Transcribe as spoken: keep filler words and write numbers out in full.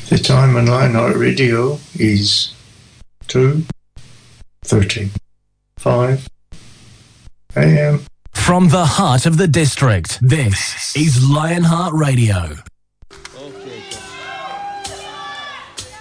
The time on Lionheart Radio is two thirty-five a m. From the heart of the district, this is Lionheart Radio.